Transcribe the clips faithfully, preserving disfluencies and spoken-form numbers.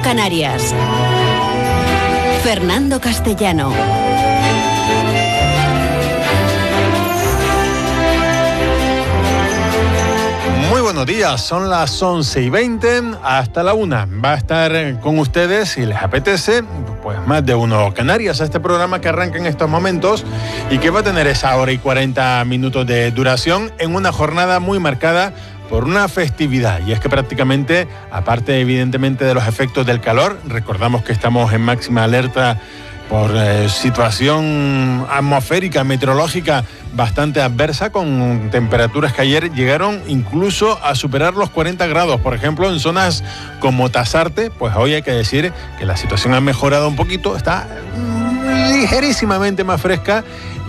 Canarias. Fernando Castellano. Muy buenos días, son las once y veinte, hasta la una. Va a estar con ustedes, si les apetece, pues más de uno Canarias, a este programa que arranca en estos momentos y que va a tener esa hora y cuarenta minutos de duración en una jornada muy marcada por una festividad. Y es que prácticamente, aparte evidentemente de los efectos del calor, recordamos que estamos en máxima alerta por eh, situación atmosférica, meteorológica bastante adversa, con temperaturas que ayer llegaron incluso a superar los cuarenta grados. Por ejemplo, en zonas como Tasarte, pues hoy hay que decir que la situación ha mejorado un poquito, está ligerísimamente más fresca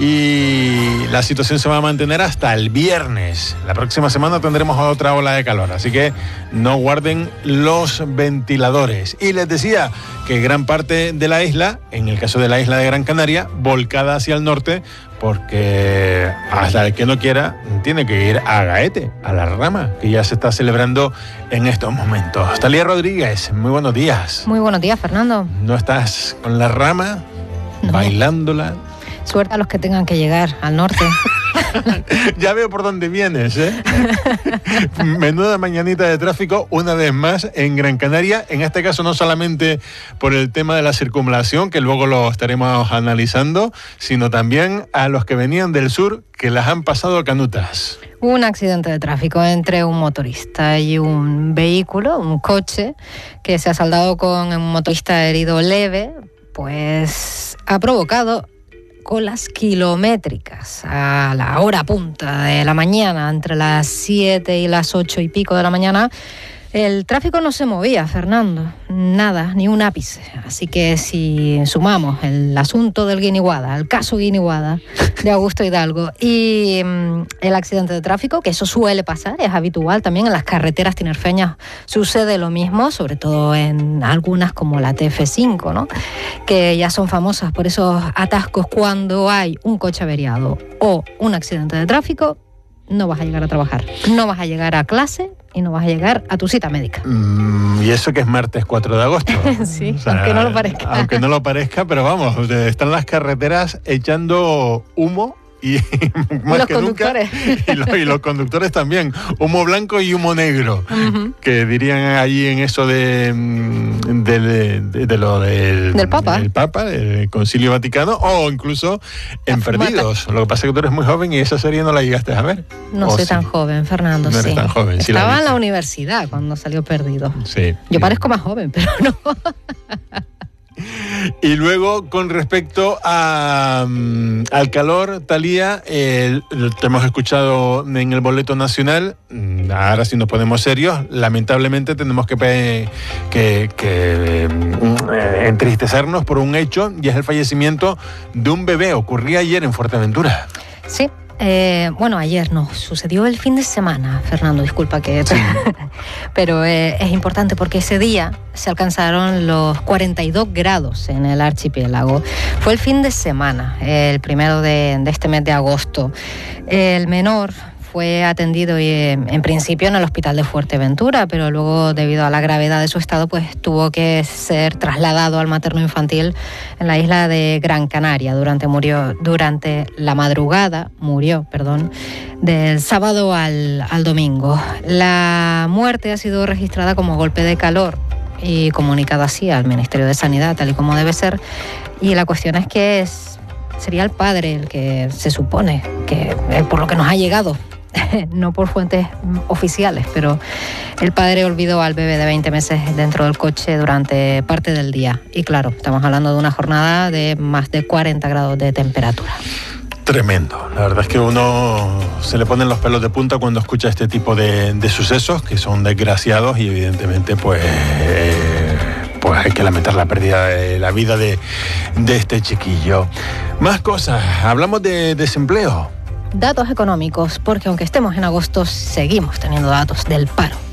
y la situación se va a mantener hasta el viernes. La próxima semana tendremos otra ola de calor, así que no guarden los ventiladores. Y les decía que gran parte de la isla, en el caso de la isla de Gran Canaria, volcada hacia el norte, porque hasta el que no quiera tiene que ir a Gaete, a la rama, que ya se está celebrando en estos momentos. Talía Rodríguez, muy buenos días. Muy buenos días, Fernando. ¿No estás con la rama, no, bailándola? Suerte a los que tengan que llegar al norte. Ya veo por dónde vienes, ¿eh? Menuda mañanita de tráfico, una vez más, en Gran Canaria. En este caso, no solamente por el tema de la circunvalación, que luego lo estaremos analizando, sino también a los que venían del sur, que las han pasado canutas. Un accidente de tráfico entre un motorista y un vehículo, un coche, que se ha saldado con un motorista herido leve, pues ha provocado colas kilométricas a la hora punta de la mañana, entre las siete y las ocho y pico de la mañana. El tráfico no se movía, Fernando, nada, ni un ápice. Así que si sumamos el asunto del Guiniguada, el caso Guiniguada de Augusto Hidalgo y mmm, el accidente de tráfico, que eso suele pasar, es habitual también en las carreteras tinerfeñas, sucede lo mismo, sobre todo en algunas como la T F cinco, ¿no? Que ya son famosas por esos atascos cuando hay un coche averiado o un accidente de tráfico. No vas a llegar a trabajar, no vas a llegar a clase y no vas a llegar a tu cita médica. Mm, y eso que es martes cuatro de agosto. Sí, o sea, aunque no lo parezca. Aunque no lo parezca, pero vamos, están las carreteras echando humo y más los que conductores. Nunca, y, lo, y los conductores también, humo blanco y humo negro, uh-huh. Que dirían allí en eso de, de, de, de, de lo del, del Papa, del Papa, del Concilio Vaticano, o incluso en Perdidos. Lo que pasa es que tú eres muy joven y esa serie no la llegaste a ver. No soy sí. tan joven, Fernando. No eres sí. tan joven. Sí, Estaba la en la universidad cuando salió Perdido. Sí. Yo sí. parezco más joven, pero no. Y luego, con respecto a, um, al calor, Talía, eh, te hemos escuchado en el boleto nacional. Ahora sí nos ponemos serios. Lamentablemente tenemos que, que, que eh, entristecernos por un hecho, y es el fallecimiento de un bebé. Ocurría ayer en Fuerteventura. Sí. Eh, bueno, ayer no, sucedió el fin de semana, Fernando, disculpa que... Sí. Pero eh, es importante porque ese día se alcanzaron los cuarenta y dos grados en el archipiélago. Fue el fin de semana, el primero de, de este mes de agosto. El menor fue atendido y, en principio en el hospital de Fuerteventura, pero luego, debido a la gravedad de su estado, pues tuvo que ser trasladado al materno infantil en la isla de Gran Canaria. Durante, murió, durante la madrugada, murió, perdón, del sábado al, al domingo. La muerte ha sido registrada como golpe de calor y comunicada así al Ministerio de Sanidad, tal y como debe ser. Y la cuestión es que es, sería el padre el que se supone, que por lo que nos ha llegado, no por fuentes oficiales, pero el padre olvidó al bebé de veinte meses dentro del coche durante parte del día. Y claro, estamos hablando de una jornada de más de cuarenta grados de temperatura. Tremendo. La verdad es que uno se le ponen los pelos de punta cuando escucha este tipo de, de sucesos, que son desgraciados, y evidentemente pues... Eh, pues hay que lamentar la pérdida de la vida de, de este chiquillo. Más cosas. Hablamos de desempleo. Datos económicos, porque aunque estemos en agosto, seguimos teniendo datos del paro.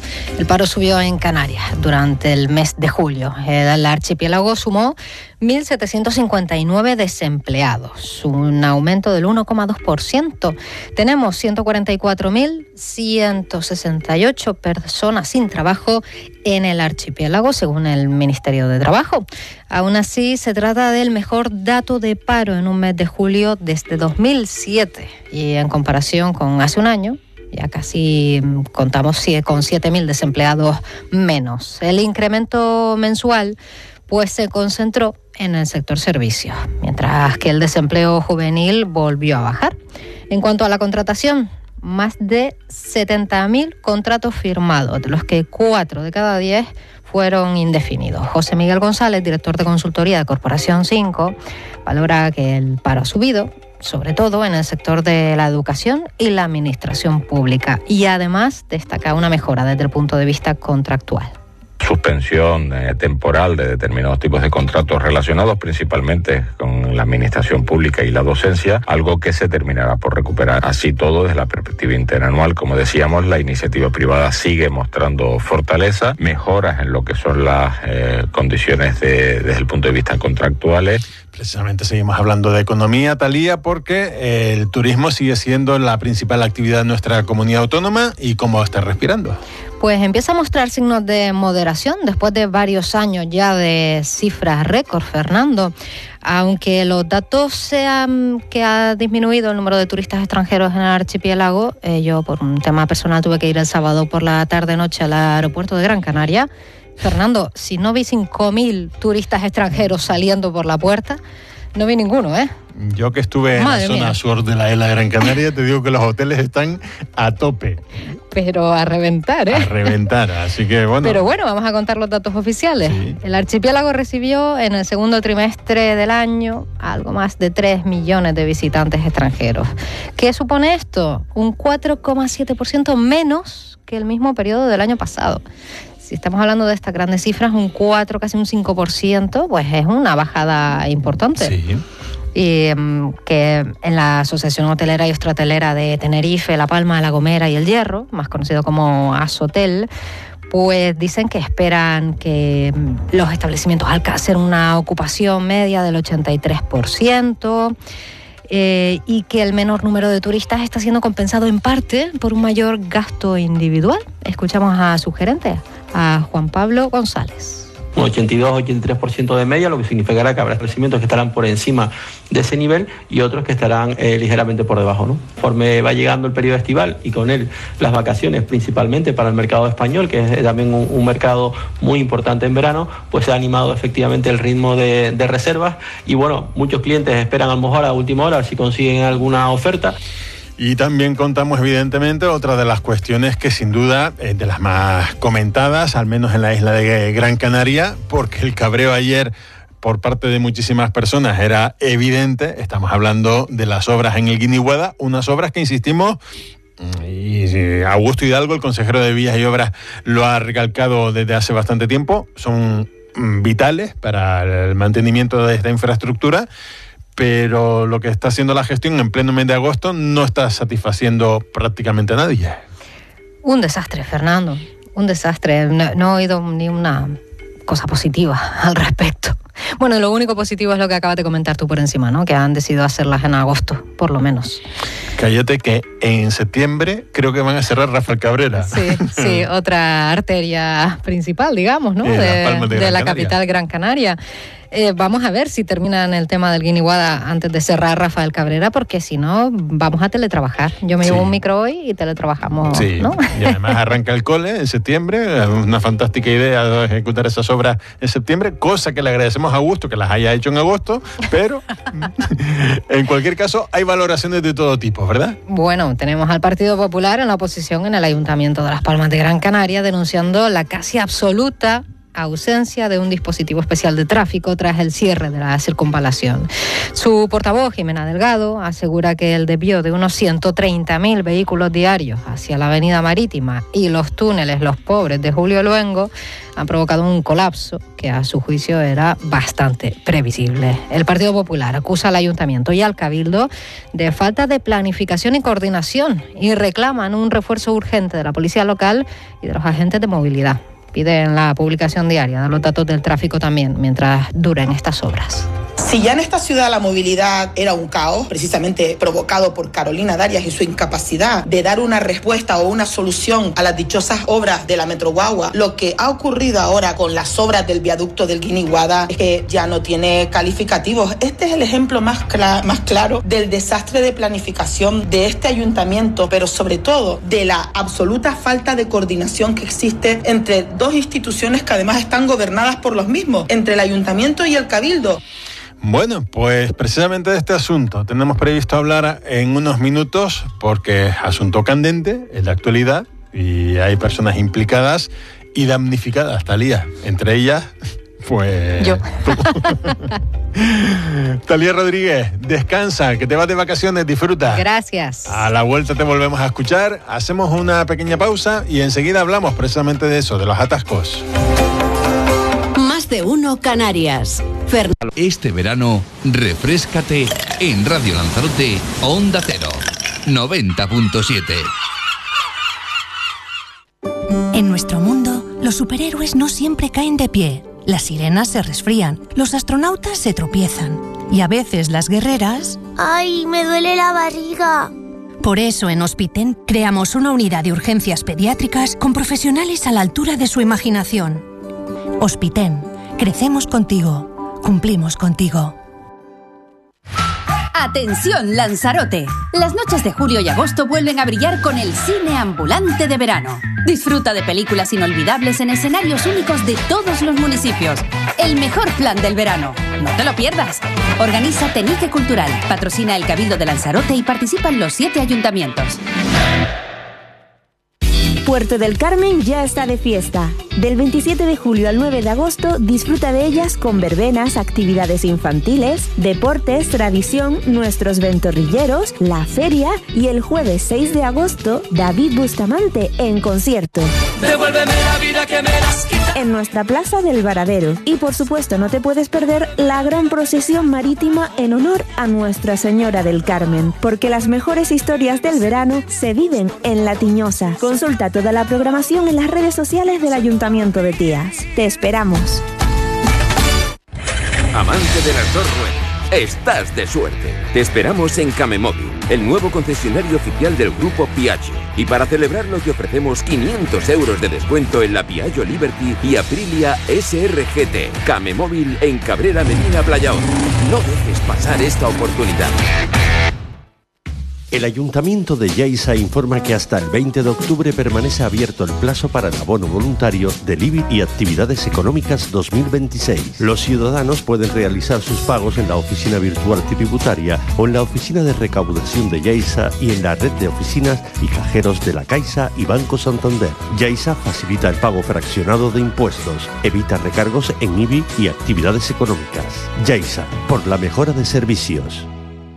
El paro subió en Canarias durante el mes de julio. El archipiélago sumó mil setecientos cincuenta y nueve desempleados, un aumento del uno coma dos por ciento. Tenemos ciento cuarenta y cuatro mil ciento sesenta y ocho personas sin trabajo en el archipiélago, según el Ministerio de Trabajo. Aún así, se trata del mejor dato de paro en un mes de julio desde dos mil siete. Y en comparación con hace un año, ya casi contamos con siete mil desempleados menos. El incremento mensual pues se concentró en el sector servicios, mientras que el desempleo juvenil volvió a bajar. En cuanto a la contratación, más de setenta mil contratos firmados, de los que cuatro de cada diez fueron indefinidos. José Miguel González, director de consultoría de Corporación cinco, valora que el paro ha subido, sobre todo en el sector de la educación y la administración pública, y además destaca una mejora desde el punto de vista contractual. Suspensión eh, temporal de determinados tipos de contratos relacionados principalmente con la administración pública y la docencia, algo que se terminará por recuperar. Así todo, desde la perspectiva interanual, como decíamos, la iniciativa privada sigue mostrando fortaleza, mejoras en lo que son las eh, condiciones de, desde el punto de vista contractuales. Precisamente seguimos hablando de economía, Talía, porque el turismo sigue siendo la principal actividad de nuestra comunidad autónoma. ¿Y cómo está respirando? Pues empieza a mostrar signos de moderación después de varios años ya de cifras récord, Fernando. Aunque los datos sean que ha disminuido el número de turistas extranjeros en el archipiélago, eh, yo por un tema personal tuve que ir el sábado por la tarde-noche al aeropuerto de Gran Canaria. Fernando, si no vi cinco mil turistas extranjeros saliendo por la puerta, no vi ninguno, ¿eh? Yo que estuve Madre en la zona mía. sur de la isla de Gran Canaria, te digo que los hoteles están a tope. Pero a reventar, ¿eh? A reventar, así que bueno. Pero bueno, vamos a contar los datos oficiales. Sí. El archipiélago recibió en el segundo trimestre del año algo más de tres millones de visitantes extranjeros. ¿Qué supone esto? Un cuatro coma siete por ciento menos que el mismo periodo del año pasado. Si estamos hablando de estas grandes cifras, un cuatro, casi un cinco por ciento, pues es una bajada importante. Sí. Y um, que en la Asociación Hotelera y Hostratelera de Tenerife, La Palma, La Gomera y El Hierro, más conocido como Ashotel, pues dicen que esperan que los establecimientos alcancen una ocupación media del ochenta y tres por ciento. Eh, y que el menor número de turistas está siendo compensado en parte por un mayor gasto individual. Escuchamos a su gerente, a Juan Pablo González. Un ochenta y dos a ochenta y tres por ciento de media, lo que significará que habrá establecimientos que estarán por encima de ese nivel y otros que estarán eh, ligeramente por debajo, ¿no? Conforme va llegando el periodo estival y con él las vacaciones, principalmente para el mercado español, que es también un, un mercado muy importante en verano, pues se ha animado efectivamente el ritmo de, de reservas y bueno, muchos clientes esperan a lo mejor a última hora a ver si consiguen alguna oferta. Y también contamos, evidentemente, otra de las cuestiones que sin duda es de las más comentadas, al menos en la isla de Gran Canaria, porque el cabreo ayer por parte de muchísimas personas era evidente. Estamos hablando de las obras en el Guiniguada, unas obras que, insistimos, y Augusto Hidalgo, el consejero de Vías y Obras, lo ha recalcado desde hace bastante tiempo, son vitales para el mantenimiento de esta infraestructura. Pero lo que está haciendo la gestión en pleno mes de agosto no está satisfaciendo prácticamente a nadie. Un desastre, Fernando, un desastre. No, no he oído ni una cosa positiva al respecto. Bueno, lo único positivo es lo que acabas de comentar tú por encima, ¿no? Que han decidido hacerlas en agosto, por lo menos. Cállate que en septiembre creo que van a cerrar Rafael Cabrera. Sí, sí, otra arteria principal, digamos, ¿no? Sí, de, de, de la Canaria. capital Gran Canaria. Eh, vamos a ver si terminan el tema del Guiniguada antes de cerrar Rafael Cabrera, porque si no, vamos a teletrabajar. Yo me llevo sí. un micro hoy y teletrabajamos, sí. ¿no? Y además arranca el cole en septiembre, una fantástica idea de ejecutar esas obras en septiembre, cosa que le agradecemos a Augusto que las haya hecho en agosto, pero en cualquier caso hay valoraciones de todo tipo, ¿verdad? Bueno, tenemos al Partido Popular en la oposición en el Ayuntamiento de Las Palmas de Gran Canaria denunciando la casi absoluta ausencia de un dispositivo especial de tráfico tras el cierre de la circunvalación. Su portavoz, Jimena Delgado, asegura que el desvío de unos ciento treinta mil vehículos diarios hacia la avenida Marítima y los túneles Los Pobres de Julio Luengo han provocado un colapso que a su juicio era bastante previsible. El Partido Popular acusa al Ayuntamiento y al Cabildo de falta de planificación y coordinación y reclaman un refuerzo urgente de la policía local y de los agentes de movilidad. Piden la publicación diaria de los datos del tráfico también mientras duren estas obras. Si ya en esta ciudad la movilidad era un caos, precisamente provocado por Carolina Darias y su incapacidad de dar una respuesta o una solución a las dichosas obras de la Metro Guagua, lo que ha ocurrido ahora con las obras del viaducto del Guiniguada es que ya no tiene calificativos. Este es el ejemplo más, cl- más claro del desastre de planificación de este ayuntamiento, pero sobre todo de la absoluta falta de coordinación que existe entre dos instituciones que además están gobernadas por los mismos, entre el ayuntamiento y el Cabildo. Bueno, pues precisamente de este asunto tenemos previsto hablar en unos minutos porque es asunto candente, es la actualidad y hay personas implicadas y damnificadas, Talía. Entre ellas, pues... Yo. Talía Rodríguez, descansa, que te vas de vacaciones, disfruta. Gracias. A la vuelta te volvemos a escuchar, hacemos una pequeña pausa y enseguida hablamos precisamente de eso, de los atascos. Más de uno Canarias. Fern- Este verano, refréscate en Radio Lanzarote, Onda Cero, noventa punto siete. En nuestro mundo, los superhéroes no siempre caen de pie. Las sirenas se resfrían, los astronautas se tropiezan y a veces las guerreras... ¡Ay, me duele la barriga! Por eso en Hospiten creamos una unidad de urgencias pediátricas con profesionales a la altura de su imaginación. Hospiten, crecemos contigo, cumplimos contigo. Atención Lanzarote, las noches de julio y agosto vuelven a brillar con el cine ambulante de verano. Disfruta de películas inolvidables en escenarios únicos de todos los municipios. El mejor plan del verano. No te lo pierdas. Organiza Tenique Cultural, patrocina el Cabildo de Lanzarote y participan los siete ayuntamientos. Puerto del Carmen ya está de fiesta. Del veintisiete de julio al nueve de agosto disfruta de ellas con verbenas, actividades infantiles, deportes, tradición, nuestros ventorrilleros, la feria y el jueves seis de agosto David Bustamante en concierto. Devuélveme la vida que me das quita. En nuestra plaza del Varadero. Y por supuesto no te puedes perder la gran procesión marítima en honor a Nuestra Señora del Carmen, porque las mejores historias del verano se viven en La Tiñosa. Consulta toda la programación en las redes sociales del Ayuntamiento de Tías. Te esperamos. Amante de las dos ruedas, estás de suerte. Te esperamos en Camemóvil, el nuevo concesionario oficial del grupo Piaggio. Y para celebrarlo te ofrecemos quinientos euros de descuento en la Piaggio Liberty y Aprilia S R G T. Camemóvil en Cabrera Medina Playaón. No dejes pasar esta oportunidad. El Ayuntamiento de Lleida informa que hasta el veinte de octubre permanece abierto el plazo para el abono voluntario del I B I y actividades económicas dos mil veintiséis. Los ciudadanos pueden realizar sus pagos en la oficina virtual tributaria o en la oficina de recaudación de Lleida y en la red de oficinas y cajeros de la Caixa y Banco Santander. Lleida facilita el pago fraccionado de impuestos, evita recargos en I B I y actividades económicas. Lleida, por la mejora de servicios.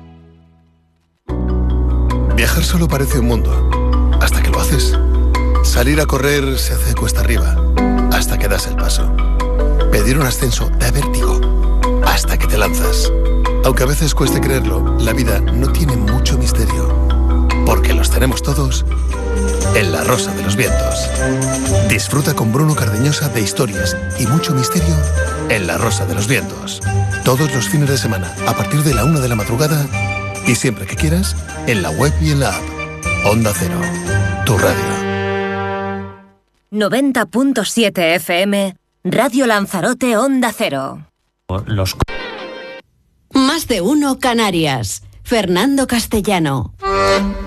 Viajar solo parece un mundo, hasta que lo haces. Salir a correr se hace cuesta arriba, hasta que das el paso. Pedir un ascenso da vértigo, hasta que te lanzas. Aunque a veces cueste creerlo, la vida no tiene mucho misterio, porque los tenemos todos en La Rosa de los Vientos. Disfruta con Bruno Cardeñosa de historias y mucho misterio en La Rosa de los Vientos. Todos los fines de semana, a partir de la una de la madrugada, y siempre que quieras, en la web y en la app. Onda Cero, tu radio. noventa punto siete F M, Radio Lanzarote Onda Cero. Los... Más de uno Canarias. Fernando Castellano.